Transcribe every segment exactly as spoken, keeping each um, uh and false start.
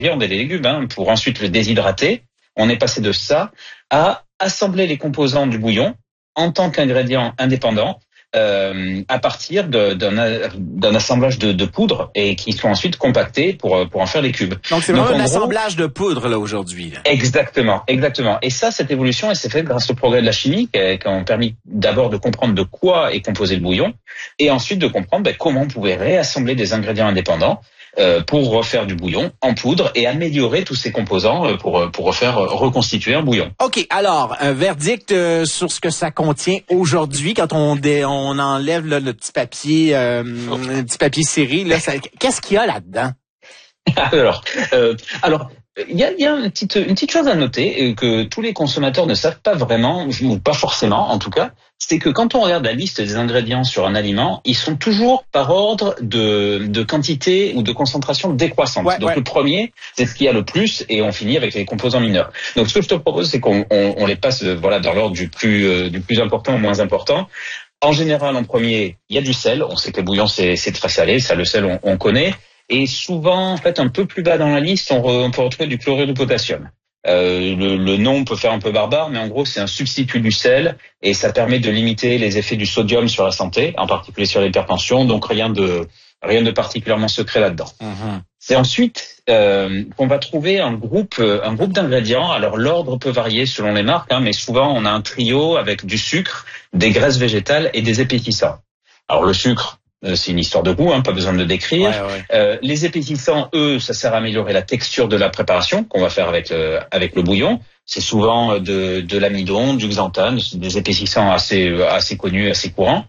viande et les légumes, hein, pour ensuite le déshydrater. On est passé de ça à assembler les composants du bouillon en tant qu'ingrédients indépendants euh, à partir de, d'un, d'un assemblage de, de poudre et qui sont ensuite compactés pour pour en faire les cubes. Donc c'est vraiment Donc, un gros, assemblage de poudre là aujourd'hui. Là. Exactement, exactement. Et ça, cette évolution, elle s'est faite grâce au progrès de la chimie qui a, qui a permis d'abord de comprendre de quoi est composé le bouillon et ensuite de comprendre ben, comment on pouvait réassembler des ingrédients indépendants euh, pour refaire du bouillon en poudre et améliorer tous ces composants euh, pour pour refaire euh, reconstituer un bouillon. OK, alors un verdict euh, sur ce que ça contient aujourd'hui quand on dé, on enlève là, le petit papier euh, oh. le petit papier serré là, ça, qu'est-ce qu'il y a là-dedans? alors euh, alors Il y a, il y a une petite, une petite chose à noter que tous les consommateurs ne savent pas vraiment, ou pas forcément en tout cas, c'est que quand on regarde la liste des ingrédients sur un aliment, ils sont toujours par ordre de, de quantité ou de concentration décroissante. Ouais, Donc ouais. le premier, c'est ce qu'il y a le plus, et on finit avec les composants mineurs. Donc ce que je te propose, c'est qu'on on, on les passe voilà dans l'ordre du plus euh, du plus important au moins important. En général, en premier, il y a du sel. On sait que le bouillon c'est, c'est très salé, ça le sel on, on connaît. Et souvent, en fait, un peu plus bas dans la liste, on, re, on peut retrouver du chlorure de potassium. Euh, le, le nom peut faire un peu barbare, mais en gros, c'est un substitut du sel et ça permet de limiter les effets du sodium sur la santé, en particulier sur l'hypertension. Donc rien de rien de particulièrement secret là-dedans. Mmh. C'est ensuite euh, qu'on va trouver un groupe un groupe d'ingrédients. Alors l'ordre peut varier selon les marques, hein, mais souvent on a un trio avec du sucre, des graisses végétales et des épaississants. Alors le sucre, c'est une histoire de goût, hein, pas besoin de le décrire. Ouais, ouais. Euh, les épaississants, eux, ça sert à améliorer la texture de la préparation qu'on va faire avec le, avec le bouillon. C'est souvent de, de l'amidon, du xanthane, des épaississants assez, assez connus, assez courants.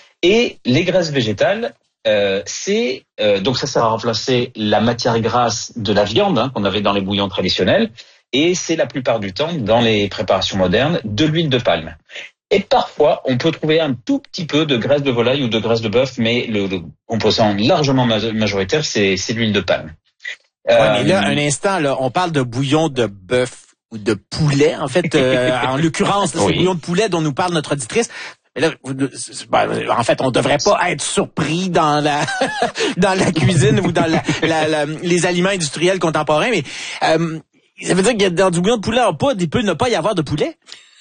Et les graisses végétales, euh, c'est euh, donc ça sert à remplacer la matière grasse de la viande hein, qu'on avait dans les bouillons traditionnels. Et c'est la plupart du temps, dans les préparations modernes, de l'huile de palme. Et parfois, on peut trouver un tout petit peu de graisse de volaille ou de graisse de bœuf, mais le, le composant largement majoritaire, c'est, c'est l'huile de palme. Ouais, euh, mais là, un instant, là, on parle de bouillon de bœuf ou de poulet. En fait, euh, en l'occurrence, là, c'est oui. le bouillon de poulet dont nous parle notre auditrice. Mais là, en fait, on devrait pas être surpris dans la dans la cuisine ou dans la, la, la, les aliments industriels contemporains. Mais euh, ça veut dire que dans du bouillon de poulet, il peut ne pas y avoir de poulet?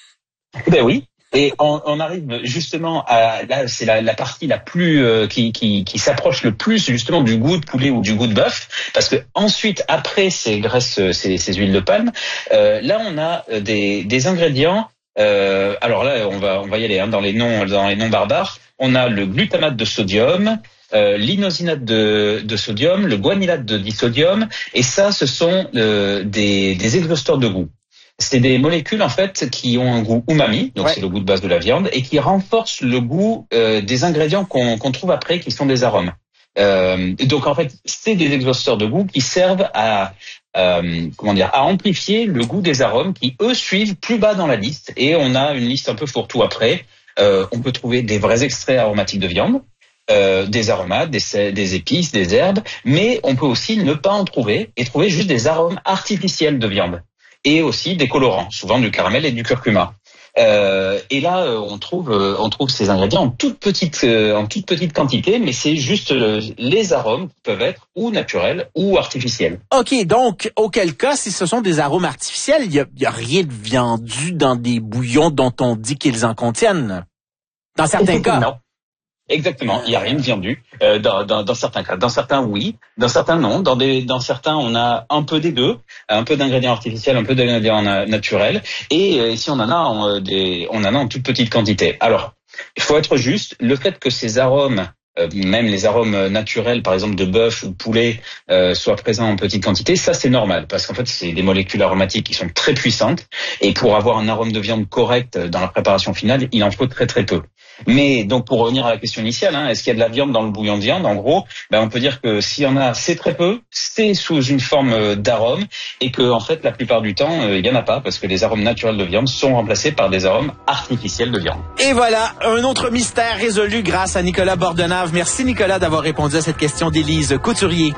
Ben oui. Et on, on arrive justement à là, c'est la, la partie la plus euh, qui, qui, qui s'approche le plus justement du goût de poulet ou du goût de bœuf, parce que ensuite après ces graisses, ces, ces huiles de palme, euh, là on a des, des ingrédients. Euh, alors là on va on va y aller hein, dans les noms dans les noms barbares. On a le glutamate de sodium, euh, l'inosinate de, de sodium, le guanylate de disodium, et ça ce sont euh, des, des exhausteurs de goût. C'est des molécules en fait qui ont un goût umami, donc ouais. c'est le goût de base de la viande, et qui renforcent le goût euh, des ingrédients qu'on, qu'on trouve après, qui sont des arômes. Euh, donc en fait, c'est des exhausteurs de goût qui servent à euh, comment dire, à amplifier le goût des arômes qui eux suivent plus bas dans la liste. Et on a une liste un peu fourre-tout après. Euh, on peut trouver des vrais extraits aromatiques de viande. Euh, des aromates, des, des épices, des herbes, mais on peut aussi ne pas en trouver et trouver juste des arômes artificiels de viande. Et aussi des colorants, souvent du caramel et du curcuma. Euh, et là, on trouve, on trouve ces ingrédients en toute petite, en toute petite quantité, mais c'est juste les arômes qui peuvent être ou naturels ou artificiels. Ok, donc auquel cas, si ce sont des arômes artificiels, il y a, y a rien de vendu dans des bouillons dont on dit qu'ils en contiennent. Dans certains cas. Non. Exactement, il n'y a rien de vendu euh, dans, dans, dans certains cas. Dans certains, oui. Dans certains, non. Dans, des, dans certains, on a un peu des deux, un peu d'ingrédients artificiels, un peu d'ingrédients naturels. Et euh, ici, on en a en, des, on en a en toute petite quantité. Alors, il faut être juste. Le fait que ces arômes, euh, même les arômes naturels, par exemple de bœuf ou de poulet, euh, soient présents en petite quantité, ça c'est normal, parce qu'en fait, c'est des molécules aromatiques qui sont très puissantes. Et pour avoir un arôme de viande correct dans la préparation finale, il en faut très très peu. Mais donc pour revenir à la question initiale, hein, est-ce qu'il y a de la viande dans le bouillon de viande? En gros, ben on peut dire que s'il y en a, c'est très peu, c'est sous une forme d'arôme, et que en fait la plupart du temps, euh, il y en a pas, parce que les arômes naturels de viande sont remplacés par des arômes artificiels de viande. Et voilà, un autre mystère résolu grâce à Nicolas Bordenave. Merci Nicolas d'avoir répondu à cette question d'Élise Couturier.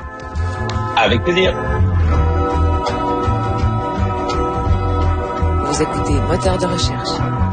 Avec plaisir. Vous écoutez Moteur de recherche.